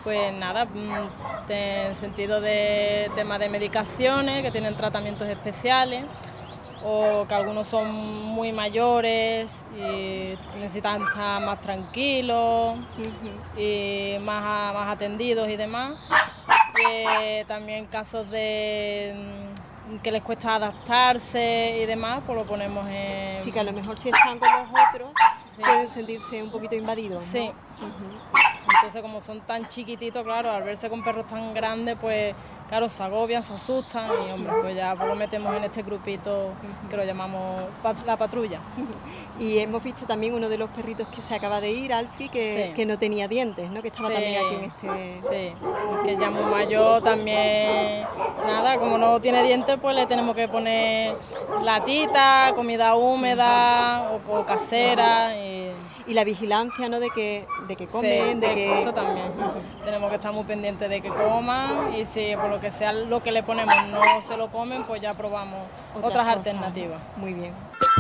Pues nada, en sentido de tema de medicaciones, que tienen tratamientos especiales, o que algunos son muy mayores y necesitan estar más tranquilos y más atendidos y demás. También casos de que les cuesta adaptarse y demás, pues lo ponemos en... Sí, que a lo mejor si están con los otros Sí. pueden sentirse un poquito invadidos, ¿no? Sí. Entonces, como son tan chiquititos, claro, al verse con perros tan grandes, pues claro, se agobian, se asustan y hombre, pues ya lo metemos en este grupito que lo llamamos la patrulla. Y hemos visto también uno de los perritos que se acaba de ir, Alfie, que no tenía dientes, ¿no? Que estaba también aquí en este... Sí, que ya muy mayor también, nada, como no tiene dientes, pues le tenemos que poner latita, comida húmeda o casera. Y la vigilancia, ¿no? De que comen, Sí, eso también. Tenemos que estar muy pendientes de que coman y si por lo que sea lo que le ponemos no se lo comen, pues ya probamos otras alternativas. Muy bien.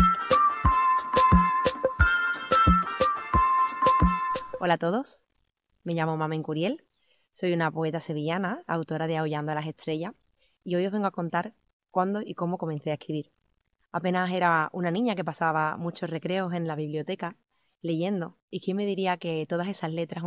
Hola a todos, me llamo Mamen Curiel, soy una poeta sevillana, autora de Aullando a las estrellas, y hoy os vengo a contar cuándo y cómo comencé a escribir. Apenas era una niña que pasaba muchos recreos en la biblioteca leyendo, y quién me diría que todas esas letras